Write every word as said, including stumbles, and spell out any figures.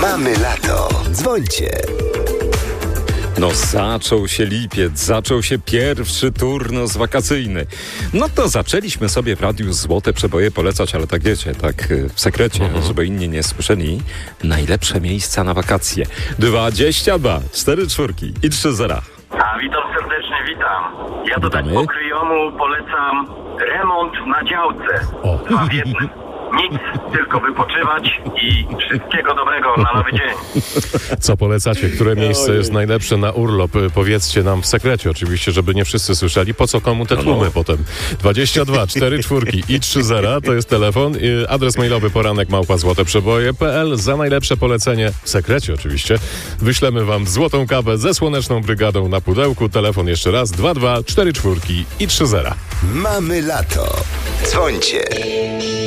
Mamy lato. Dzwońcie. No zaczął się lipiec, zaczął się pierwszy turnus wakacyjny. No to zaczęliśmy sobie w radiu złote przeboje polecać, ale tak wiecie, tak w sekrecie, mhm. żeby inni nie słyszeli. Najlepsze miejsca na wakacje. dwadzieścia dwa, cztery czwórki i trzy zera. A witam serdecznie, witam. Ja to tak po kryjomu polecam remont na działce. O. Dwa w jednym. Nic, tylko wypoczywać i wszystkiego dobrego na nowy dzień. Co polecacie? Które miejsce jest najlepsze na urlop? Powiedzcie nam w sekrecie oczywiście, żeby nie wszyscy słyszeli. Po co komu te tłumy no, no. potem? dwadzieścia dwa, cztery czwórki i trzy zera to jest telefon. Adres mailowy poranek małpa złote przeboje kropka p l. Za najlepsze polecenie, w sekrecie oczywiście, wyślemy wam złotą kawę ze Słoneczną Brygadą na pudełku. Telefon jeszcze raz dwa dwa, cztery czwórki i trzy zera. Mamy lato. Dzwońcie.